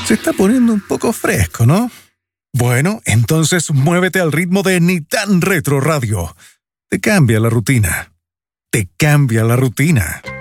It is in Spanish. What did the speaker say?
Se está poniendo un poco fresco, ¿no? Bueno, entonces muévete al ritmo de Ni Tan Retro Radio. Te cambia la rutina. Te cambia la rutina.